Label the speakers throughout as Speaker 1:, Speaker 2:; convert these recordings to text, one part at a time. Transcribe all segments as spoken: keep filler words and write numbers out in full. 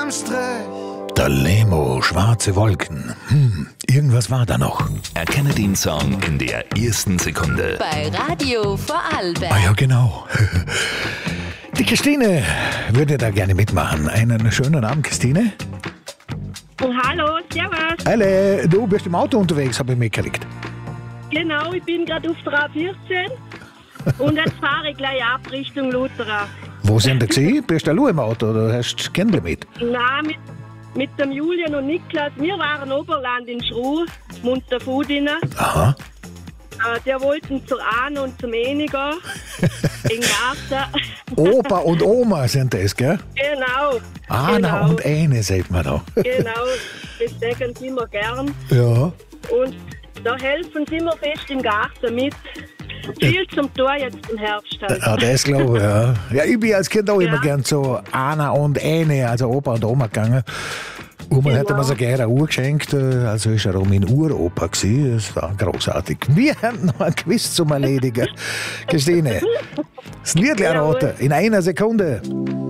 Speaker 1: Anstrich.
Speaker 2: Der Lemo, schwarze Wolken. Hm, irgendwas war da noch.
Speaker 3: Erkenne den Song in der ersten Sekunde.
Speaker 4: Bei Radio Vorarlberg.
Speaker 2: Ah ja, genau. Die Christine würde da gerne mitmachen. Einen schönen Abend, Christine.
Speaker 5: Hallo, servus.
Speaker 2: Alle, du bist im Auto unterwegs, habe ich mitgekriegt.
Speaker 5: Genau, ich bin gerade auf der A vierzehn und jetzt fahre ich gleich ab Richtung Lutheran.
Speaker 2: Wo sind ihr gewesen? Bist du allein im Auto oder hast du Kinder mit?
Speaker 5: Nein, mit, mit dem Julian und Niklas. Wir waren Oberland in Schruh, Munterfudina.
Speaker 2: Aha.
Speaker 5: Äh, der wollten zur Ahn und zum Eniger in Garten.
Speaker 2: Opa und Oma sind das, gell?
Speaker 5: Genau.
Speaker 2: Anna
Speaker 5: genau.
Speaker 2: und Eine, sagt man da.
Speaker 5: Genau, das sagen sie immer gern.
Speaker 2: Ja.
Speaker 5: Und da helfen sie immer fest im Garten mit. Viel zum Tor jetzt im Herbst. Halt.
Speaker 2: Ja, das glaube ich, ja. Ja, ich bin als Kind auch
Speaker 5: Ja.
Speaker 2: immer gern zu Anna und Eine, also Opa und Oma gegangen. Oma
Speaker 5: Genau.
Speaker 2: hat mir so gerne eine Uhr geschenkt, also ist er auch mein Uropa gewesen. Das war großartig. Wir haben noch ein Quiz zum Erledigen. Christine, das Lied erraten in einer Sekunde.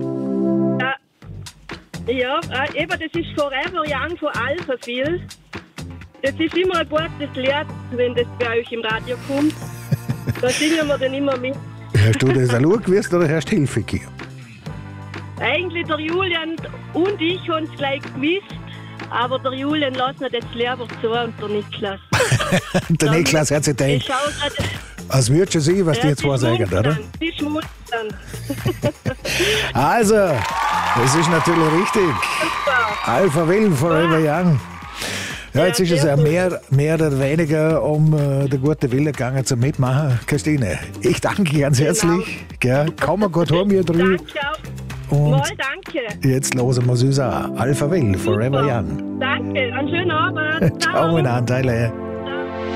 Speaker 5: Ja, äh, eben, das ist Forever Young von Alphaville. Das ist immer ein gutes Lied, wenn das bei euch im Radio kommt. Da singen wir dann immer mit.
Speaker 2: Hast du das auch gewusst oder hast du Hilfe gegeben?
Speaker 5: Eigentlich der Julian und ich haben es gleich gewusst, aber der Julian lässt nicht jetzt lieber zu und der Niklas.
Speaker 2: Der Niklas hat sich
Speaker 5: Ich
Speaker 2: gedacht,
Speaker 5: schaue gerade.
Speaker 2: als würdest du sehen, was die zwei sagen, oder?
Speaker 5: Die schmutzen dann.
Speaker 2: Also, das ist natürlich richtig. Alphaville, Forever Young. Ja, jetzt
Speaker 5: Ja,
Speaker 2: ist es
Speaker 5: sehr
Speaker 2: ja
Speaker 5: gut.
Speaker 2: mehr, mehr oder weniger um äh, den guten Willen gegangen zum Mitmachen. Christine, ich danke ganz herzlich. Gell? Komm mal gut heim, ihr drei.
Speaker 5: Danke auch.
Speaker 2: Und
Speaker 5: Mal, danke.
Speaker 2: jetzt hören wir uns an. Alphaville, Forever
Speaker 5: Super.
Speaker 2: Young.
Speaker 5: Danke, einen schönen Abend.
Speaker 2: Ciao, meine Anteile.